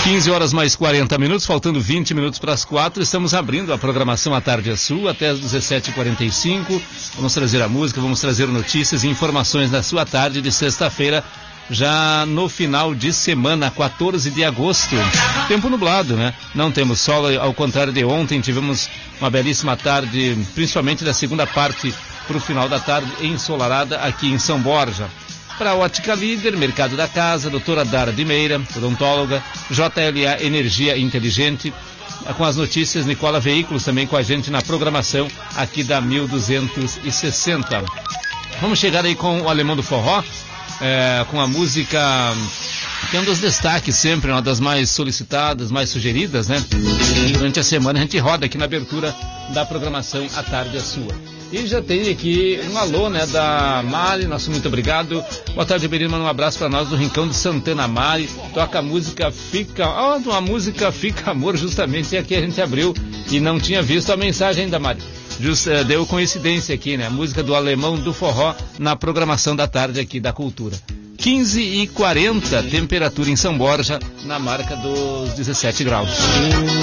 15 horas mais 40 minutos, faltando 20 minutos para as 4, estamos abrindo a programação A Tarde é Sua até as 17h45. Vamos trazer a música, vamos trazer notícias e informações na sua tarde de sexta-feira, já no final de semana, 14 de agosto. Tempo nublado, né? Não temos sol, ao contrário de ontem, tivemos uma belíssima tarde, principalmente da segunda parte para o final da tarde, ensolarada aqui em São Borja. Para a Ótica Líder, Mercado da Casa, doutora Dara de Meira, odontóloga, JLA Energia Inteligente, com as notícias, Nicola Veículos também com a gente na programação aqui da 1260. Vamos chegar aí com o Alemão do Forró, com a música que é um dos destaques sempre, uma das mais solicitadas, mais sugeridas, né? Durante a semana a gente roda aqui na abertura da programação A Tarde é Sua. E já tem aqui um alô, né, da Mari, nosso muito obrigado. Boa tarde, Berino, manda um abraço para nós do Rincão de Santana. Mari, toca a música uma música Fica Amor, justamente aqui a gente abriu e não tinha visto a mensagem ainda, Mari. Deu coincidência aqui, né, a música do Alemão do Forró na programação da tarde aqui da Cultura. 15h40, temperatura em São Borja, na marca dos 17 graus.